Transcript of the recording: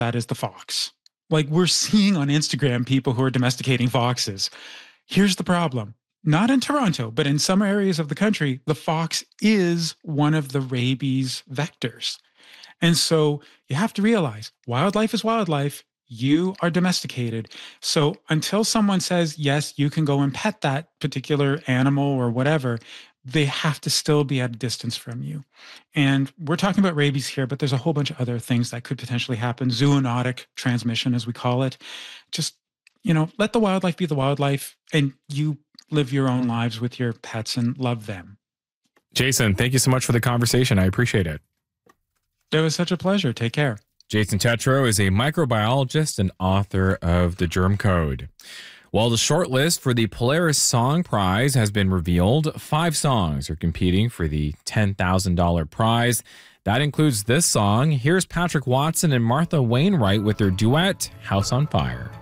that is the fox. Like we're seeing on Instagram people who are domesticating foxes. Here's the problem. Not in Toronto, but in some areas of the country, the fox is one of the rabies vectors. And so you have to realize wildlife is wildlife. You are domesticated. So until someone says, yes, you can go and pet that particular animal or whatever, they have to still be at a distance from you. And we're talking about rabies here, but there's a whole bunch of other things that could potentially happen. Zoonotic transmission, as we call it. Just, let the wildlife be the wildlife, and you live your own lives with your pets and love them. Jason, thank you so much for the conversation. I appreciate it. It was such a pleasure. Take care. Jason Tetreault is a microbiologist and author of The Germ Code. Well, the shortlist for the Polaris Song Prize has been revealed. 5 songs are competing for the $10,000 prize. That includes this song. Here's Patrick Watson and Martha Wainwright with their duet, House on Fire.